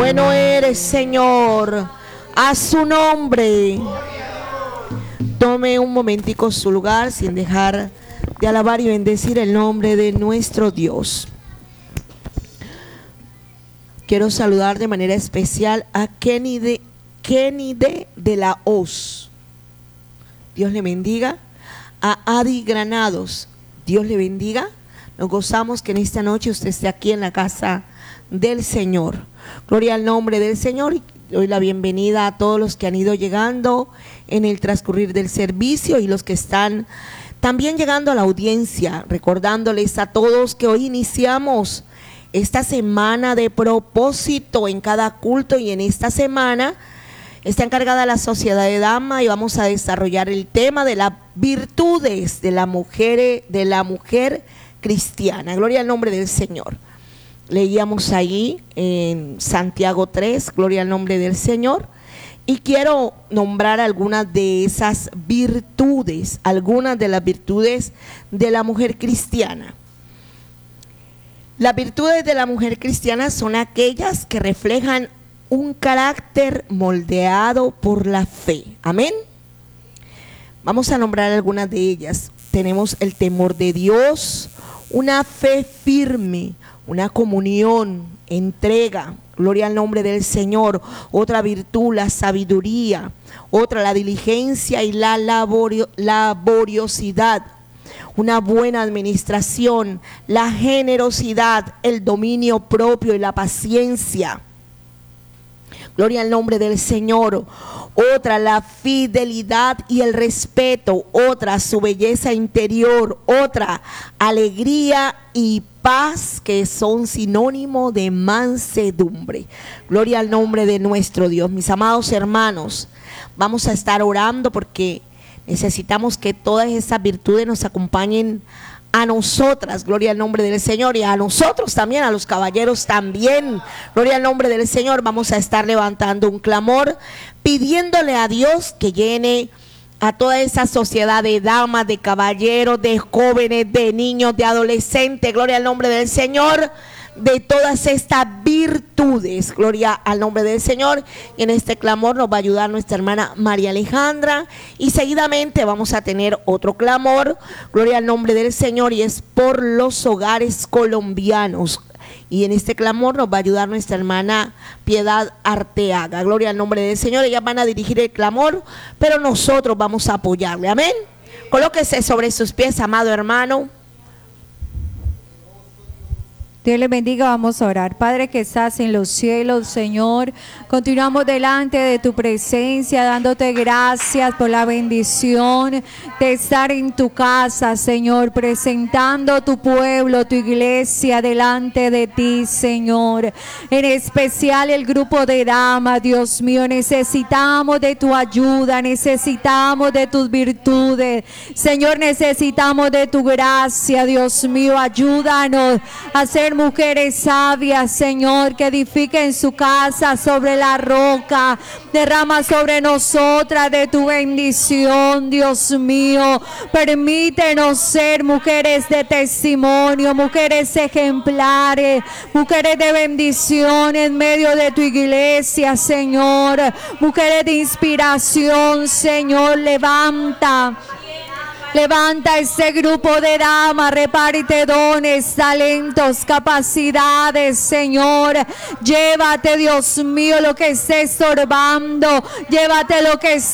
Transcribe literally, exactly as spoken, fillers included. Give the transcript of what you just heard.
Bueno eres, Señor, a su nombre. Tome un momentico su lugar sin dejar de alabar y bendecir el nombre de nuestro Dios. Quiero saludar de manera especial a Kenny de, Kenny de, de la Hoz. Dios le bendiga. A Adi Granados. Dios le bendiga. Nos gozamos que en esta noche usted esté aquí en la casa del Señor. Gloria al nombre del Señor. Y doy la bienvenida a todos los que han ido llegando en el transcurrir del servicio y los que están también llegando a la audiencia, recordándoles a todos que hoy iniciamos esta semana de propósito en cada culto, y en esta semana está encargada la Sociedad de Dama y vamos a desarrollar el tema de las virtudes de la mujer, de la mujer cristiana. Gloria al nombre del Señor. Leíamos ahí en Santiago tres, gloria al nombre del Señor, y quiero nombrar algunas de esas virtudes, algunas de las virtudes de la mujer cristiana. Las virtudes de la mujer cristiana son aquellas que reflejan un carácter moldeado por la fe. Amén. Vamos a nombrar algunas de ellas. Tenemos el temor de Dios, una fe firme, una comunión, entrega, gloria al nombre del Señor. Otra virtud, la sabiduría. Otra, la diligencia y la laborio, laboriosidad. Una buena administración, la generosidad, el dominio propio y la paciencia. Gloria al nombre del Señor. Otra, la fidelidad y el respeto. Otra, su belleza interior. Otra, alegría y paz, que son sinónimo de mansedumbre. Gloria al nombre de nuestro Dios. Mis amados hermanos, vamos a estar orando porque necesitamos que todas esas virtudes nos acompañen a nosotras, gloria al nombre del Señor, y a nosotros también, a los caballeros también, gloria al nombre del Señor. Vamos a estar levantando un clamor, pidiéndole a Dios que llene a toda esa sociedad de damas, de caballeros, de jóvenes, de niños, de adolescentes, gloria al nombre del Señor, de todas estas virtudes, gloria al nombre del Señor. Y en este clamor nos va a ayudar nuestra hermana María Alejandra, y seguidamente vamos a tener otro clamor, gloria al nombre del Señor, y es por los hogares colombianos. Y en este clamor nos va a ayudar nuestra hermana Piedad Arteaga, gloria al nombre del Señor. Ellas van a dirigir el clamor, pero nosotros vamos a apoyarle, amén. Colóquese sobre sus pies, amado hermano. Dios les bendiga, vamos a orar. Padre que estás en los cielos, Señor, continuamos delante de tu presencia, dándote gracias por la bendición de estar en tu casa, Señor, presentando tu pueblo, tu iglesia delante de ti, Señor. En especial el grupo de damas, Dios mío, necesitamos de tu ayuda, necesitamos de tus virtudes, Señor, necesitamos de tu gracia, Dios mío, ayúdanos a ser mujeres sabias, Señor, que edifiquen su casa sobre la roca. Derrama sobre nosotras de tu bendición, Dios mío. Permítenos ser mujeres de testimonio, mujeres ejemplares, mujeres de bendición en medio de tu iglesia, Señor. Mujeres de inspiración, Señor, levanta. Levanta ese grupo de damas, reparte dones, talentos, capacidades, Señor. Llévate, Dios mío, lo que esté estorbando. Llévate lo que